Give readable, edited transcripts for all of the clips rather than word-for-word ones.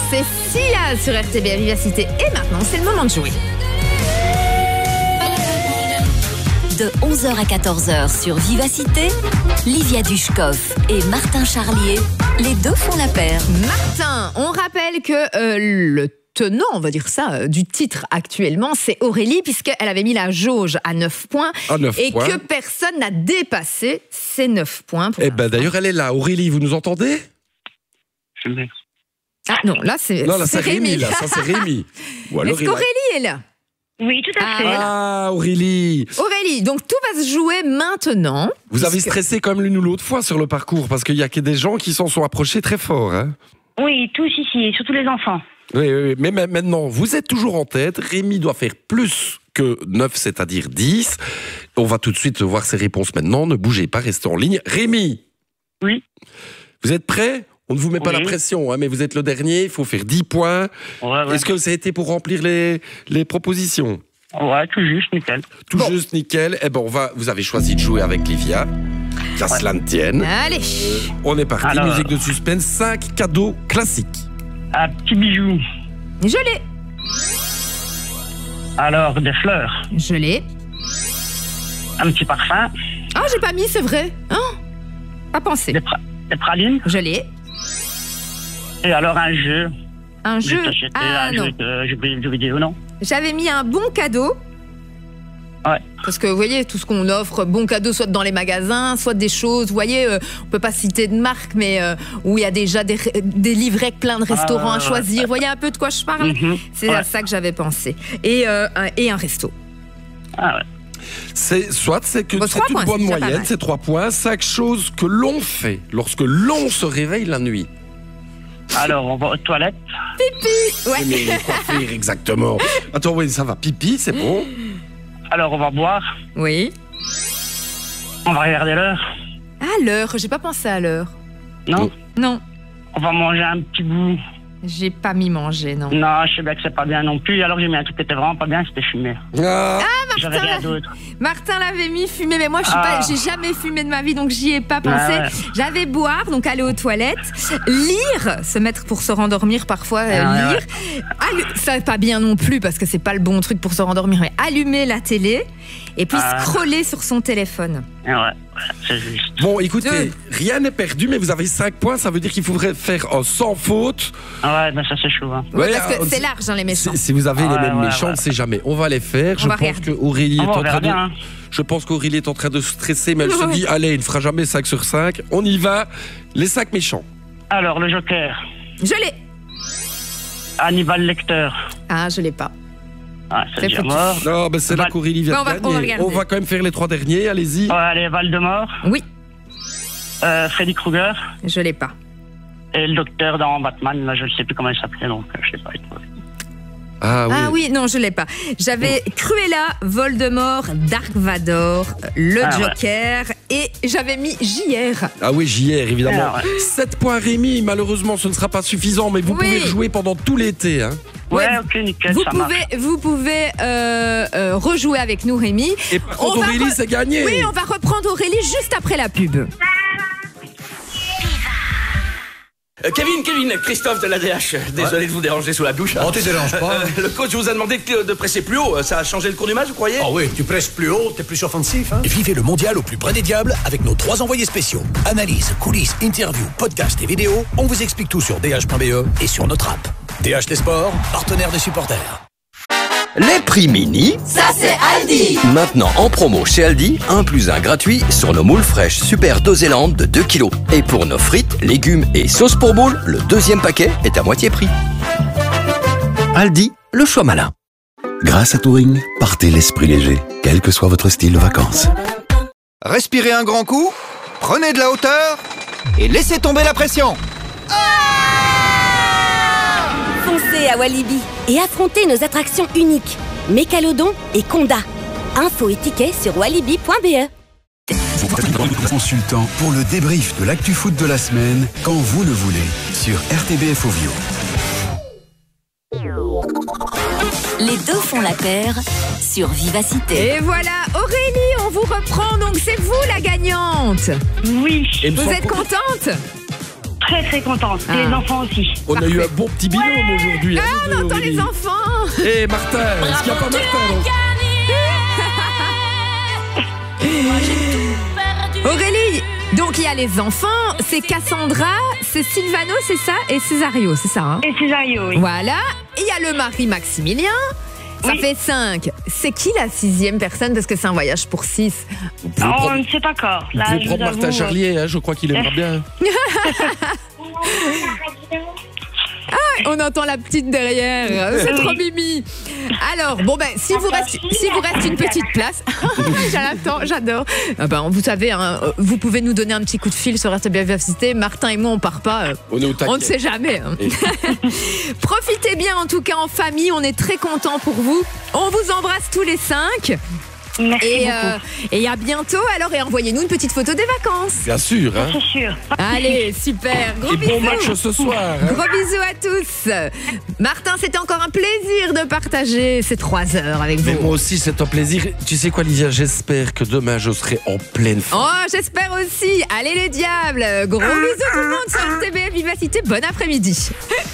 c'est Sia sur RTB Vivacité. Et maintenant, c'est le moment de jouer. De 11h à 14h sur Vivacité, Livia Dushkov et Martin Charlier, les deux font la paire. Martin, on rappelle que le tenant, on va dire ça, du titre actuellement, c'est Aurélie, puisqu'elle avait mis la jauge à 9 points. Et que personne n'a dépassé ces 9 points. Eh ben d'ailleurs, elle est là. Aurélie, vous nous entendez? Ah non, là c'est Rémi. Là, ça c'est Rémi. Est-ce qu'Aurélie est là? Oui, tout à fait. Ah, Aurélie. Aurélie, donc tout va se jouer maintenant. Vous avez stressé comme l'une ou l'autre fois sur le parcours, parce qu'il y a que des gens qui s'en sont approchés très fort. Hein. Oui, tous ici, et surtout les enfants. Oui, mais maintenant, vous êtes toujours en tête. Rémi doit faire plus que 9, c'est-à-dire 10. On va tout de suite voir ses réponses maintenant. Ne bougez pas, restez en ligne. Rémi. Oui. Vous êtes prêt? On ne vous met pas la pression, hein, mais vous êtes le dernier, il faut faire 10 points. Ouais. Est-ce que ça a été pour remplir les propositions? Ouais, tout juste, nickel. Juste, nickel. Eh ben, vous avez choisi de jouer avec Livia. Qu'à cela ne tienne. Allez. On est parti, alors, musique de suspense, 5 cadeaux classiques. Un petit bijou. Je l'ai. Alors, des fleurs. Je l'ai. Un petit parfum. Ah, j'ai pas mis, c'est vrai. Hein? Pas pensé. Des pralines. Je l'ai. Et alors, un jeu. Un jeu? Un non. jeu de vidéo, non? J'avais mis un bon cadeau. Ouais. Parce que vous voyez, tout ce qu'on offre, bon cadeau, soit dans les magasins, soit des choses, vous voyez, on peut pas citer de marque, mais où il y a déjà des livrets avec plein de restaurants à choisir. Vous voyez un peu de quoi je parle? C'est à ça que j'avais pensé. Et un resto. Ah ouais. C'est que Bon, c'est une bonne moyenne, c'est 3 points. 5 choses que l'on fait lorsque l'on se réveille la nuit. Alors, on va aux toilettes. Pipi. Ouais. Mais quoi faire exactement? Attends, oui, ça va. Pipi, c'est bon. Alors, on va boire. Oui. On va regarder l'heure. À l'heure, j'ai pas pensé à l'heure. Non? Non. On va manger un petit bout. J'ai pas mis manger, non. Non, je sais bien que c'est pas bien non plus. Alors, j'ai mis un truc qui était vraiment pas bien, c'était fumer. J'avais rien d'autre. Martin l'avait mis fumer, mais moi j'ai jamais fumé de ma vie, donc j'y ai pas pensé. Ouais. J'avais boire, donc aller aux toilettes, lire, se mettre pour se rendormir parfois, lire. Ça n'est pas bien non plus parce que c'est pas le bon truc pour se rendormir, mais allumer la télé et puis scroller sur son téléphone. Ouais, c'est juste. Bon, écoutez, rien n'est perdu, mais vous avez 5 points, ça veut dire qu'il faudrait faire sans faute. Ouais, mais ça c'est chaud. Hein. Ouais, parce que c'est large, hein, les méchants. Si vous avez les mêmes méchants, on ne sait jamais. On va les faire. Je pense qu'Aurélie est en train de... Je pense qu'Aurélie est en train de stresser, mais elle se dit, allez, il ne fera jamais 5 sur 5. On y va. Les 5 méchants. Alors, le Joker. Je l'ai. Hannibal Lecter. Ah, je l'ai pas. Ah, c'est déjà mort. Non, ben c'est là qu'Aurélie vient de gagner. On va quand même faire les 3 derniers, allez-y. Ouais, allez, Voldemort. Oui. Freddy Krueger. Je l'ai pas. Et le docteur dans Batman, là, je ne sais plus comment il s'appelait, donc je sais pas. Ah oui, non, je l'ai pas. J'avais Cruella, Voldemort, Dark Vador, le Joker et j'avais mis JR. Ah oui, JR, évidemment. 7 points Rémi, malheureusement, ce ne sera pas suffisant, mais vous pouvez jouer pendant tout l'été. Hein. Ouais, ok, nickel, vous pouvez rejouer avec nous, Rémi. Et par contre, Aurélie, c'est gagné. Oui, on va reprendre Aurélie juste après la pub. Kevin, Christophe de l'ADH. Désolé de vous déranger sous la douche. Oh, tu déranges pas. Le coach vous a demandé de presser plus haut. Ça a changé le cours du match, vous croyez? Oh oui, tu presses plus haut, t'es plus offensif. Hein. Vivez le mondial au plus près des diables avec nos 3 envoyés spéciaux. Analyse, coulisses, interviews, podcasts et vidéos. On vous explique tout sur dh.be et sur notre app. DH des sports, partenaire des supporters. Les prix mini, ça c'est Aldi. Maintenant en promo chez Aldi, 1 + 1 gratuit sur nos moules fraîches Super Dosélande de 2 kg. Et pour nos frites, légumes et sauces pour moules, le 2e paquet est à moitié prix. Aldi, le choix malin. Grâce à Touring, partez l'esprit léger, quel que soit votre style de vacances. Respirez un grand coup, prenez de la hauteur et laissez tomber la pression. Foncez à Walibi et affrontez nos attractions uniques, Mécalodon et Conda. Infos et tickets sur walibi.be. Consultant pour le débrief de l'actu foot de la semaine, quand vous le voulez, sur RTBF Ovio. Les deux font la paire sur Vivacité. Et voilà, Aurélie, on vous reprend, donc c'est vous la gagnante. Oui. Vous êtes contente? très très contente. Et les enfants aussi. On a eu un bon petit binôme aujourd'hui. On entend les enfants. Et Martin, est-ce qu'il n'y a pas Martin Aurélie, donc il y a les enfants, c'est Cassandra, c'est Silvano, c'est ça, et Césario, c'est ça hein? Et Césario, oui. Voilà, et il y a le mari Maximilien, ça fait 5. C'est qui la 6e personne, parce que c'est un voyage pour 6? On ne sait pas encore. Vous pouvez prendre Martin Charlier, je crois qu'il aimera bien. On entend la petite derrière, c'est trop mimi. Alors, bon si vous reste une petite place, j'adore. Vous savez, hein, vous pouvez nous donner un petit coup de fil sur RTBF Vivacité. Martin et moi, on part pas. On ne sait jamais. Hein. Profitez bien, en tout cas en famille. On est très contents pour vous. On vous embrasse tous les 5. Merci et à bientôt alors, et envoyez-nous une petite photo des vacances. Bien sûr, hein. C'est sûr. Allez, super. Gros bisous. Bon match ce soir. Hein. Gros bisous à tous. Martin, c'était encore un plaisir de partager ces 3 heures avec vous. Mais moi aussi, c'est un plaisir. Tu sais quoi, Lydia, j'espère que demain je serai en pleine forme. Oh, j'espère aussi. Allez les diables. Gros bisous tout le monde sur RTBF Vivacité. Bon après-midi.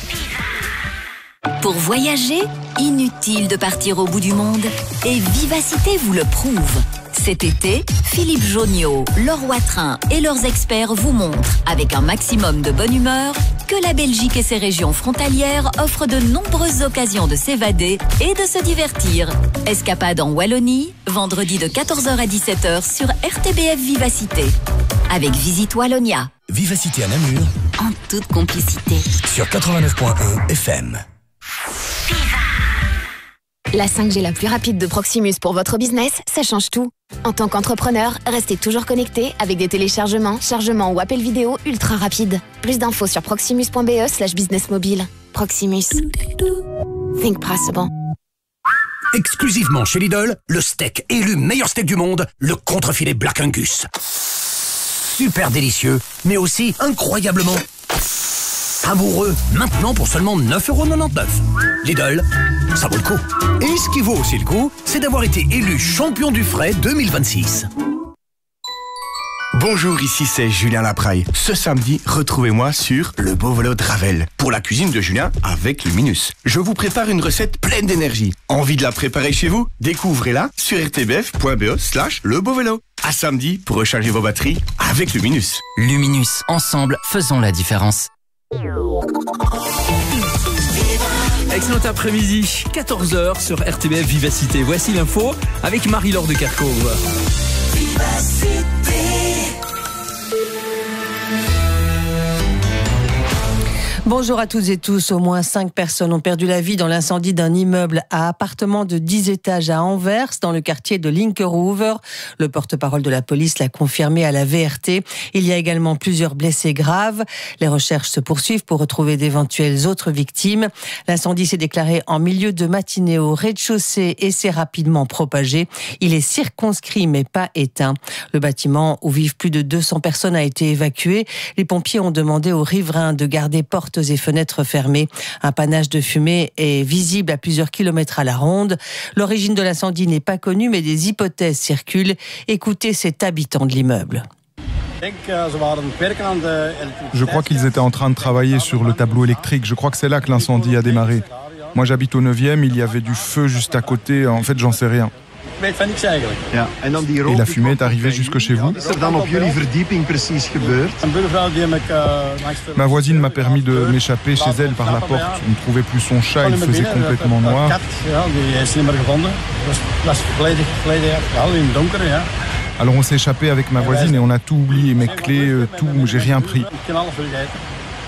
Pour voyager, inutile de partir au bout du monde. Et Vivacité vous le prouve. Cet été, Philippe Jonniot, Laure Watrin et leurs experts vous montrent, avec un maximum de bonne humeur, que la Belgique et ses régions frontalières offrent de nombreuses occasions de s'évader et de se divertir. Escapade en Wallonie, vendredi de 14h à 17h sur RTBF Vivacité. Avec Visite Wallonia. Vivacité à Namur. En toute complicité. Sur 89.1 FM. La 5G la plus rapide de Proximus pour votre business, ça change tout. En tant qu'entrepreneur, restez toujours connecté avec des téléchargements, chargements ou appels vidéo ultra rapides. Plus d'infos sur proximus.be/business mobile. Proximus. Think possible. Exclusivement chez Lidl, le steak élu meilleur steak du monde, le contrefilet Black Angus. Super délicieux, mais aussi incroyablement savoureux. Maintenant pour seulement 9,99 €. Lidl, ça vaut le coup. Et ce qui vaut aussi le coup, c'est d'avoir été élu champion du frais 2026. Bonjour, ici c'est Julien Lapraille. Ce samedi, retrouvez-moi sur Le Beau Vélo de Ravel pour la cuisine de Julien avec Luminus. Je vous prépare une recette pleine d'énergie. Envie de la préparer chez vous? Découvrez-la sur rtbf.be/lebeauvélo. À samedi pour recharger vos batteries avec Luminus. Luminus, ensemble, faisons la différence. Excellent après-midi, 14h sur RTBF Vivacité. Voici l'info avec Marie-Laure de Kerkhove. Bonjour à toutes et tous. Au moins 5 personnes ont perdu la vie dans l'incendie d'un immeuble à appartements de 10 étages à Anvers, dans le quartier de Linkeroever. Le porte-parole de la police l'a confirmé à la VRT. Il y a également plusieurs blessés graves. Les recherches se poursuivent pour retrouver d'éventuelles autres victimes. L'incendie s'est déclaré en milieu de matinée au rez-de-chaussée et s'est rapidement propagé. Il est circonscrit mais pas éteint. Le bâtiment où vivent plus de 200 personnes a été évacué. Les pompiers ont demandé aux riverains de garder portes et fenêtres fermées. Un panache de fumée est visible à plusieurs kilomètres à la ronde. L'origine de l'incendie n'est pas connue, mais des hypothèses circulent. Écoutez cet habitant de l'immeuble. Je crois qu'ils étaient en train de travailler sur le tableau électrique. Je crois que c'est là que l'incendie a démarré. Moi, j'habite au 9e, il y avait du feu juste à côté. En fait, j'en sais rien. Et la fumée est arrivée jusque chez vous? Ma voisine m'a permis de m'échapper chez elle par la porte. On ne trouvait plus son chat, il faisait complètement noir. Alors on s'est échappé avec ma voisine et on a tout oublié, mes clés, tout, j'ai rien pris.